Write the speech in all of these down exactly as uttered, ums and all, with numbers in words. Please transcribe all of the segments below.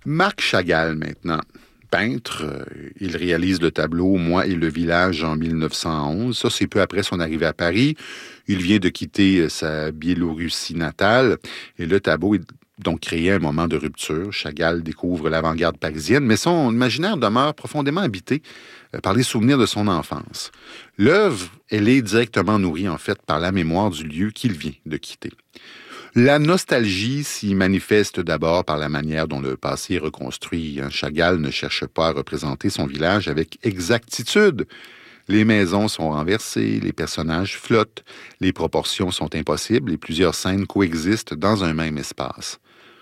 Marc Chagall, maintenant. Peintre, euh, il réalise le tableau Moi et le village en mille neuf cent onze. Ça, c'est peu après son arrivée à Paris. Il vient de quitter sa Biélorussie natale et le tableau est donc créé à un moment de rupture. Chagall découvre l'avant-garde parisienne, mais son imaginaire demeure profondément habité euh, par les souvenirs de son enfance. L'œuvre, elle est directement nourrie, en fait, par la mémoire du lieu qu'il vient de quitter. La nostalgie s'y manifeste d'abord par la manière dont le passé est reconstruit. Chagall ne cherche pas à représenter son village avec exactitude. Les maisons sont renversées, les personnages flottent, les proportions sont impossibles et plusieurs scènes coexistent dans un même espace.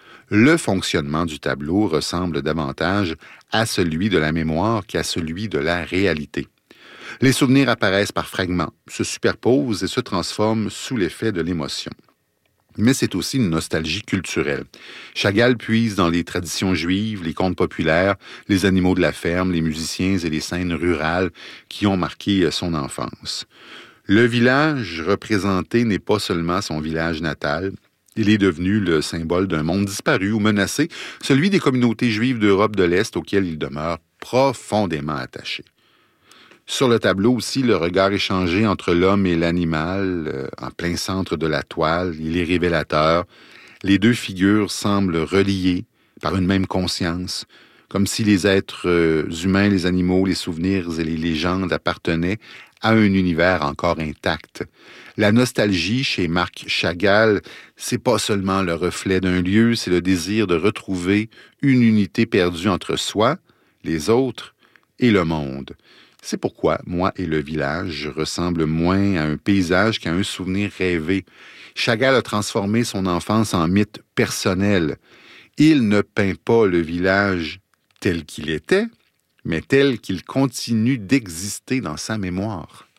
Le fonctionnement du tableau ressemble davantage à celui de la mémoire qu'à celui de la réalité. Les souvenirs apparaissent par fragments, se superposent et se transforment sous l'effet de l'émotion. Mais c'est aussi une nostalgie culturelle. Chagall puise dans les traditions juives, les contes populaires, les animaux de la ferme, les musiciens et les scènes rurales qui ont marqué son enfance. Le village représenté n'est pas seulement son village natal, il est devenu le symbole d'un monde disparu ou menacé, celui des communautés juives d'Europe de l'Est auxquelles il demeure profondément attaché. Sur le tableau aussi, le regard échangé entre l'homme et l'animal, euh, en plein centre de la toile, il est révélateur. Les deux figures semblent reliées par une même conscience, comme si les êtres euh, humains, les animaux, les souvenirs et les légendes appartenaient à un univers encore intact. La nostalgie chez Marc Chagall, c'est pas seulement le reflet d'un lieu, c'est le désir de retrouver une unité perdue entre soi, les autres et le monde. C'est pourquoi Moi et le village ressemble moins à un paysage qu'à un souvenir rêvé. Chagall a transformé son enfance en mythe personnel. Il ne peint pas le village tel qu'il était, mais tel qu'il continue d'exister dans sa mémoire.